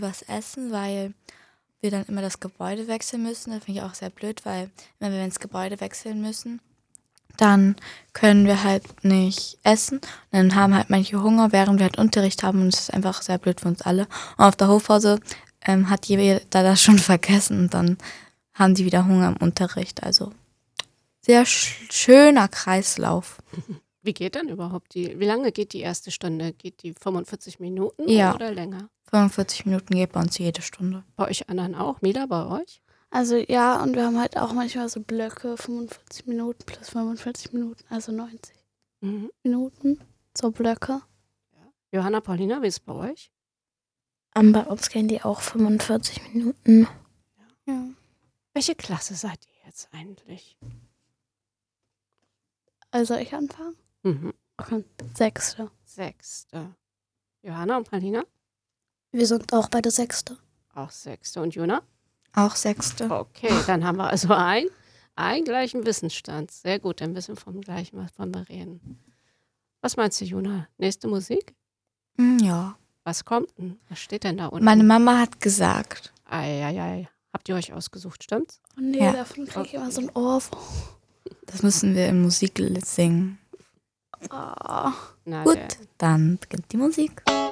was essen, weil wir dann immer das Gebäude wechseln müssen. Das finde ich auch sehr blöd, weil immer wenn wir ins Gebäude wechseln müssen, dann können wir halt nicht essen. Und dann haben halt manche Hunger, während wir halt Unterricht haben. Und es ist einfach sehr blöd für uns alle. Und auf der Hofpause hat jeder das schon vergessen und dann haben die wieder Hunger im Unterricht. Also sehr schöner Kreislauf. Wie geht denn überhaupt wie lange geht die erste Stunde? Geht die 45 Minuten Ja. oder länger? 45 Minuten geht bei uns jede Stunde. Bei euch anderen auch? Mila, bei euch? Also ja, und wir haben halt auch manchmal so Blöcke, 45 Minuten plus 45 Minuten, also 90 Minuten, so Blöcke. Johanna, Paulina, wie ist es bei euch? Bei uns gehen die auch 45 Minuten. Ja. Welche Klasse seid ihr jetzt eigentlich? Also ich anfange? Okay. 6. 6. Johanna und Paulina? Wir sind auch bei der 6. Auch 6. Und Juna? Auch 6. Okay, dann haben wir also einen gleichen Wissensstand. Sehr gut, dann wissen wir vom gleichen, wovon wir reden. Was meinst du, Juna? Nächste Musik? Ja. Was kommt denn? Was steht denn da unten? Meine Mama hat gesagt. Ei. Habt ihr euch ausgesucht, stimmt's? Oh nee, Ja. davon kriege ich immer so ein Ohrwurm. Das müssen wir im Musiklied singen. Oh. Na, Gut, dann beginnt die Musik.